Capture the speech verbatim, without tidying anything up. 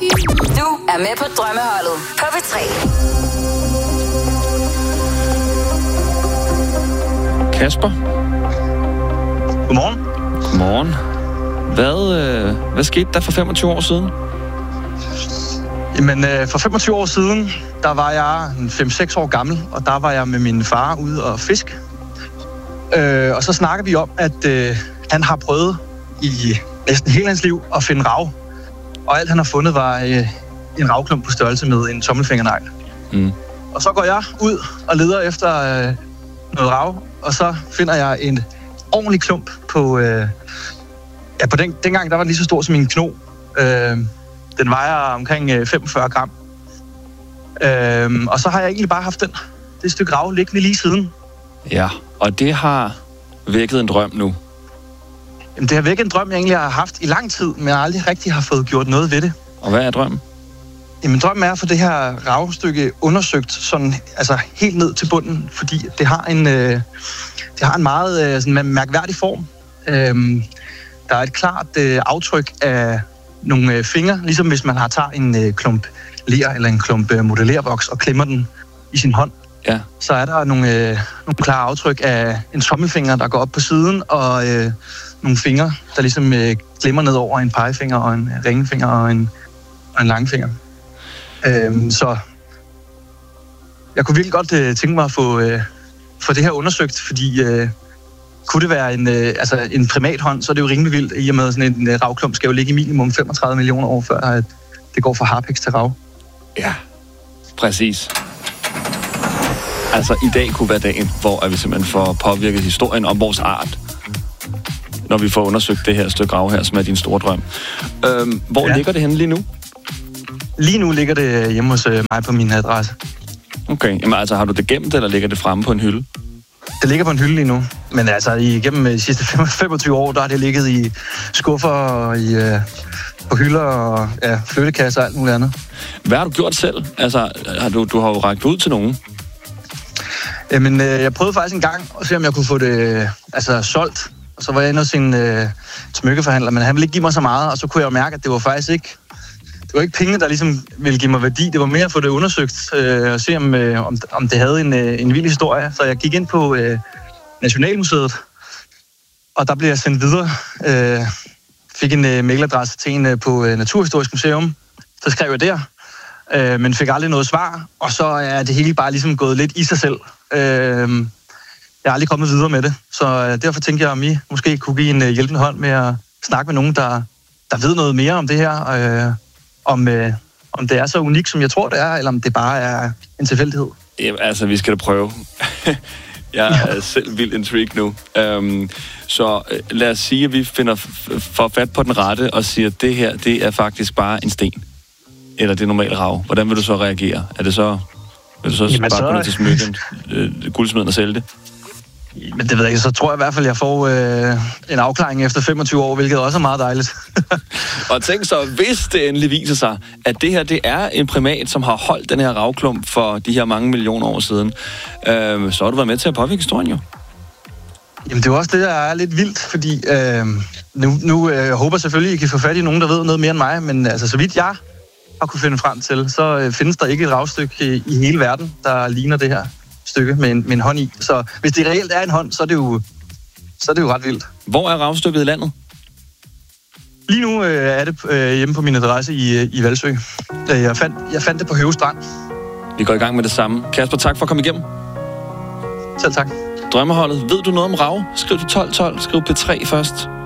Du er med på Drømmeholdet på P tre. Kasper. Godmorgen. Godmorgen. Hvad, øh, hvad skete der for femogtyve år siden? Jamen, øh, for femogtyve år siden, der var jeg fem seks år gammel, og der var jeg med min far ude og fisk. Øh, og så snakker vi om, at øh, han har prøvet i næsten hele hans liv at finde rav. Og alt han har fundet var øh, en ravklump på størrelse med en tommelfingernegl. Mm. Og så går jeg ud og leder efter øh, noget rav, og så finder jeg en ordentlig klump på... Øh, ja, på den, dengang der var den lige så stor som en kno. Øh, den vejer omkring øh, femogfyrre gram. Øh, og så har jeg egentlig bare haft den, det stykke rav liggende lige siden. Ja, og det har vækket en drøm nu. Jamen, det har vækket en drøm, jeg egentlig har haft i lang tid, men jeg aldrig rigtig har fået gjort noget ved det. Og hvad er drømmen? Jamen, drømmen er at få det her ravstykke undersøgt sådan, altså helt ned til bunden, fordi det har en, øh, det har en meget øh, sådan mærkværdig form. Øh, der er et klart øh, aftryk af nogle øh, fingre, ligesom hvis man har tager en øh, klump ler eller en klump øh, modellervoks og klemmer den i sin hånd. Ja. Så er der nogle, øh, nogle klare aftryk af en tommelfinger, der går op på siden, og øh, nogle fingre, der ligesom øh, glemmer ned over en pegefinger og en ringefinger og en, og en langfinger. Øh, så jeg kunne virkelig godt øh, tænke mig at få, øh, få det her undersøgt, fordi øh, kunne det være en, øh, altså en primathånd, så er det jo rimelig vildt, i og med sådan en øh, ravklump skal jo ligge i minimum femogtredive millioner år, før at det går fra harpiks til rav. Ja, præcis. Altså, i dag kunne være dagen, hvor vi simpelthen får påvirket historien om vores art, når vi får undersøgt det her stykke rav her, som er din store drøm. Øhm, hvor ja. ligger det henne lige nu? Lige nu ligger det hjemme hos øh, mig på min adresse. Okay, jamen altså, har du det gemt, eller ligger det fremme på en hylde? Det ligger på en hylde lige nu, men altså, igennem de sidste femogtyve år, der har det ligget i skuffer og i, øh, på hylder og ja, flyttekasser og alt muligt andet. Hvad har du gjort selv? Altså, har du, du har jo rækket ud til nogen. Jamen, øh, jeg prøvede faktisk en gang at se, om jeg kunne få det øh, altså, solgt. Og så var jeg inde hos en øh, smykkeforhandler, men han ville ikke give mig så meget, og så kunne jeg jo mærke, at det var faktisk ikke, det var ikke penge, der ligesom ville give mig værdi. Det var mere at få det undersøgt øh, og se, om, øh, om, om det havde en, øh, en vild historie. Så jeg gik ind på øh, Nationalmuseet, og der blev jeg sendt videre. Øh, fik en øh, mailadresse til en øh, på øh, Naturhistorisk Museum. Så skrev jeg der, øh, men fik aldrig noget svar. Og så er det hele bare ligesom gået lidt i sig selv. Øh, jeg er aldrig kommet videre med det. Så øh, derfor tænkte jeg, om I måske kunne give en øh, hjælpende hånd med at snakke med nogen, der, der ved noget mere om det her. Øh, om, øh, om det er så unikt, som jeg tror, det er, eller om det bare er en tilfældighed. Jamen, altså, vi skal da prøve. Jeg er selv vildt intrigued nu. Um, så uh, lad os sige, at vi finder f- får fat på den rette og siger, at det her, det er faktisk bare en sten. Eller det er normalt rav. Hvordan vil du så reagere? Er det så... Vil du så Jamen, bare så... gå ned til smykken, øh, guldsmeden og sælge det? Men det ved jeg ikke. Så tror jeg i hvert fald, at jeg får øh, en afklaring efter femogtyve år, hvilket også er meget dejligt. Og tænk så, hvis det endelig viser sig, at det her, det er en primat, som har holdt den her ravklump for de her mange millioner år siden, øh, så har du været med til at påvirke historien jo. Jamen, det er også det, der er lidt vildt, fordi øh, nu, nu øh, jeg håber selvfølgelig, at I kan få fat i nogen, der ved noget mere end mig, men altså, så vidt jeg har kunne finde frem til, så øh, findes der ikke et ravstykke i, i hele verden, der ligner det her stykke med en, med en hånd i. Så hvis det reelt er en hånd, så er det jo, så er det jo ret vildt. Hvor er ravstykket i landet? Lige nu øh, er det øh, hjemme på min adresse i, i Valsø. Jeg fandt, jeg fandt det på Høve Strand. Vi går i gang med det samme. Kasper, tak for at komme igennem. Selv tak. Drømmeholdet. Ved du noget om rav? Skriv til tolv tolv. Skriv P tre først.